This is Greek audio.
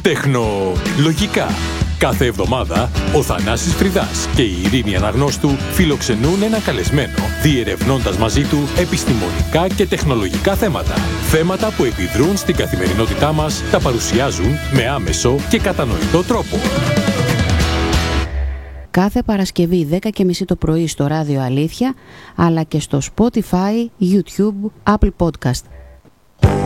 Τεχνολογικά. Κάθε εβδομάδα, ο Θανάσης Φρυδάς και η Ειρήνη Αναγνώστου φιλοξενούν ένα καλεσμένο, διερευνώντας μαζί του επιστημονικά και τεχνολογικά θέματα. Θέματα που επιδρούν στην καθημερινότητά μας, τα παρουσιάζουν με άμεσο και κατανοητό τρόπο. Κάθε Παρασκευή 10:30 το πρωί στο Ράδιο Αλήθεια, αλλά και στο Spotify, YouTube, Apple Podcast.